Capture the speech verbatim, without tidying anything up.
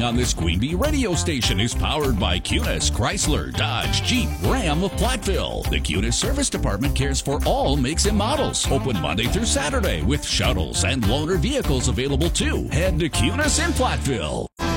on this Queen Bee radio station is powered by Cunis, Chrysler, Dodge, Jeep, Ram of Platteville. The Cunis Service Department cares for all makes and models. Open Monday through Saturday with shuttles and loaner vehicles available too. Head to Cunis in Platteville.